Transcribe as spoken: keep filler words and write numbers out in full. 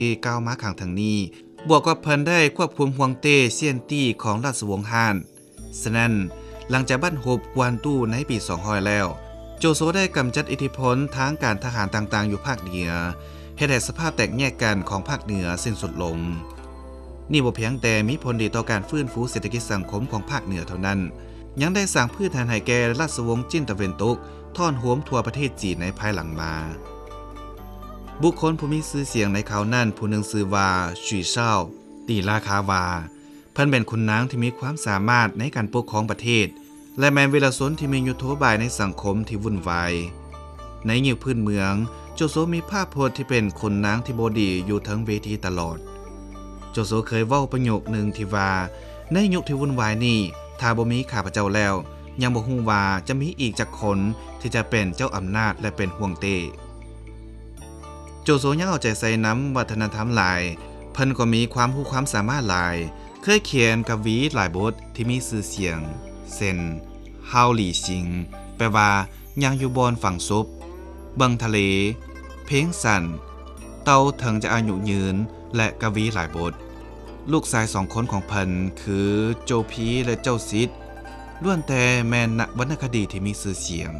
ที่ก้าวมาข้างทางนี้บวกกับเพิ่นได้ควบคุมฮวงเต้เซียนตี้ของราชวงศ์ฮั่นฉะนั้นหลังจากบั้นฮบกวนตู้ในปีสองร้อยแล้วโจโซได้กำจัดอิทธิพลทางการทหารต่างๆอยู่ภาคเหนือเฮ็ดให้สภาพแตกแยกกันของภาคเหนือสิ้นสุดลงนี่บ่เพียงแต่มีผลดีต่อการฟื้นฟูเศรษฐกิจสังคมของภาคเหนือเท่านั้นยังได้สร้างพื้นฐานให้แก่ราชวงศ์จิ้นตะเวนตกท่อนโหมทั่วประเทศจีนในภายหลังมาบุคคลผู้มีชื่อเสียงในคราวนั้นผู้หนึ่งชื่อว่าฉุยเช่าตีราคาวาเพิ่นเป็นขุนนางที่มีความสามารถในการปกครองประเทศและแม้นเวลาสนที่มียุทโธบายในสังคมที่วุ่นวายในยิวพื้นเมืองโจโซมีภาพโพสที่เป็นขุนนางที่บ่ดีอยู่ทั้งเวทีตลอดโจโซเคยเว้าประโยคนึงที่ว่าในยุคที่วุ่นวายนี้ถ้าบ่มีข้าพเจ้าแล้วยังบ่ฮู้ว่าจะมีอีกจักคนที่จะเป็นเจ้าอำนาจและเป็นห่วงเต้โจโซยังเอาใจใส่น้ำวัฒนธรรมหลายเพิ่นก็มีความรู้ความสามารถหลายเคยเขียนกวีหลายบทที่มีชื่อเสียงเช่นฮาวหลี่ซิงแปลว่ายังอยู่บนฝั่งซุปเบิงทะเลเพลงสั่นเต้าถึงจะอายุยืนและกวีหลายบทลูกชายสองคนของเพิ่นคือโจพีและเจ้าซิดล้วนแต่แม่นนักวรรณคดีที่มีชื่อเสียง